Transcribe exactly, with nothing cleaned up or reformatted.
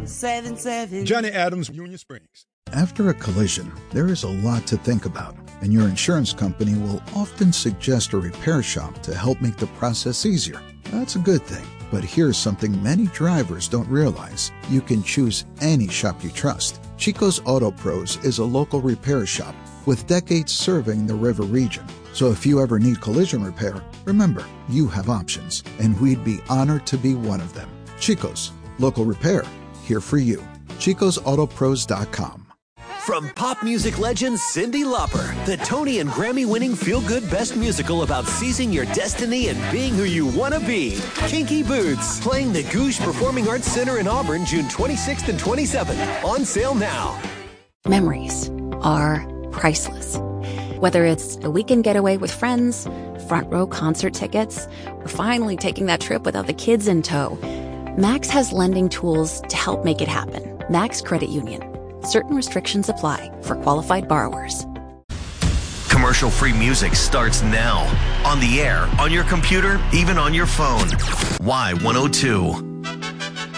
seven seven. Johnny Adams, Union Springs. After a collision, there is a lot to think about, and your insurance company will often suggest a repair shop to help make the process easier. That's a good thing, but here's something many drivers don't realize. You can choose any shop you trust. Chico's Auto Pros is a local repair shop with decades serving the river region. So if you ever need collision repair, remember, you have options, and we'd be honored to be one of them. Chico's, local repair, here for you. chicos auto pros dot com. From pop music legend Cyndi Lauper, the Tony and Grammy-winning feel-good best musical about seizing your destiny and being who you want to be, Kinky Boots, playing the Gouge Performing Arts Center in Auburn June twenty-sixth and twenty-seventh. On sale now. Memories are priceless. Whether it's a weekend getaway with friends, front row concert tickets, or finally taking that trip without the kids in tow, Max has lending tools to help make it happen. Max Credit Union. Certain restrictions apply for qualified borrowers. Commercial-free music starts now. On the air, on your computer, even on your phone. Y one oh two.